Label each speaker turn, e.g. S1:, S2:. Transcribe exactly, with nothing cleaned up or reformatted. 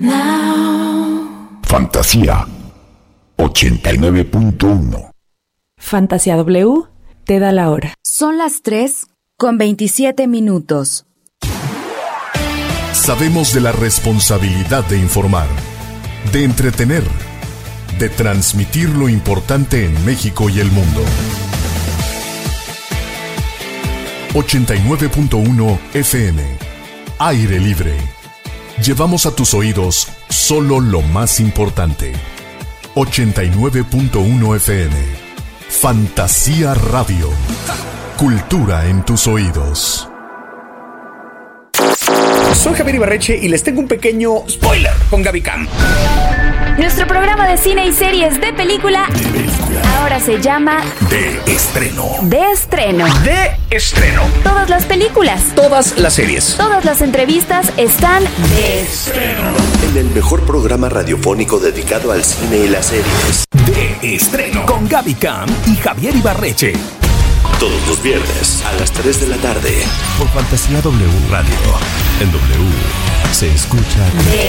S1: Now. Fantasía ochenta y nueve punto uno.
S2: Fantasía W te da la hora.
S3: Son las tres con veintisiete minutos.
S4: Sabemos de la responsabilidad de informar, de entretener, de transmitir lo importante en México y el mundo. ochenta y nueve punto uno F M. Aire libre. Llevamos a tus oídos solo lo más importante. ochenta y nueve punto uno F M. Fantasía Radio. Cultura en tus oídos.
S5: Soy Javier Ibarreche y les tengo un pequeño spoiler con Gaby Cam.
S3: Nuestro programa de cine y series de película, de película. Ahora se llama
S5: De Estreno.
S3: De Estreno.
S5: De Estreno.
S3: Todas las películas,
S5: todas las series,
S3: todas las entrevistas están de estreno.
S6: En el mejor programa radiofónico dedicado al cine y las series.
S5: De Estreno. Con Gaby Cam y Javier Ibarreche.
S6: Todos los viernes a las tres de la tarde.
S4: Por Fantasía W Radio. En W se escucha
S3: de